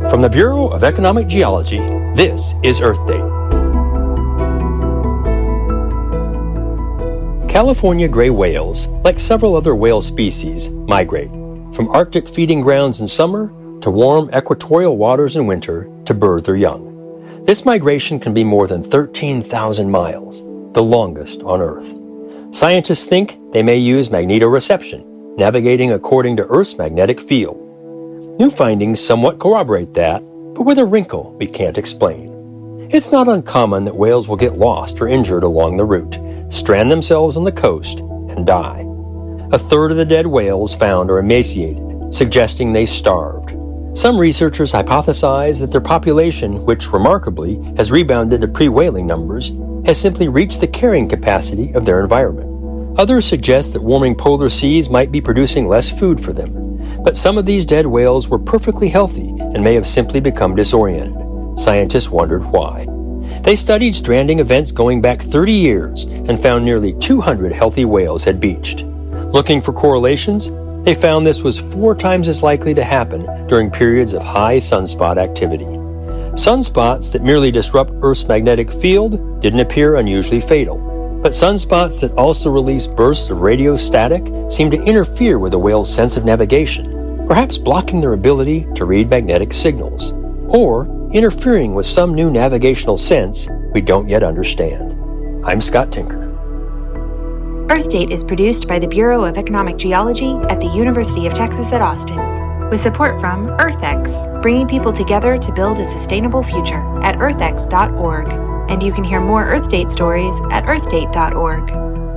From the Bureau of Economic Geology, this is Earth Date. California gray whales, like several other whale species, migrate from Arctic feeding grounds in summer to warm equatorial waters in winter to birth their young. This migration can be more than 13,000 miles, the longest on Earth. Scientists think they may use magnetoreception, navigating according to Earth's magnetic field. New findings somewhat corroborate that, but with a wrinkle we can't explain. It's not uncommon that whales will get lost or injured along the route, strand themselves on the coast, and die. A third of the dead whales found are emaciated, suggesting they starved. Some researchers hypothesize that their population, which remarkably has rebounded to pre-whaling numbers, has simply reached the carrying capacity of their environment. Others suggest that warming polar seas might be producing less food for them. But some of these dead whales were perfectly healthy and may have simply become disoriented. Scientists wondered why. They studied stranding events going back 30 years and found nearly 200 healthy whales had beached. Looking for correlations, they found this was 4 times as likely to happen during periods of high sunspot activity. Sunspots that merely disrupt Earth's magnetic field didn't appear unusually fatal, but sunspots that also release bursts of radio static seem to interfere with the whale's sense of navigation, perhaps blocking their ability to read magnetic signals, or interfering with some new navigational sense we don't yet understand. I'm Scott Tinker. Earth Date is produced by the Bureau of Economic Geology at the University of Texas at Austin, with support from EarthX, bringing people together to build a sustainable future at earthx.org. And you can hear more Earth Date stories at earthdate.org.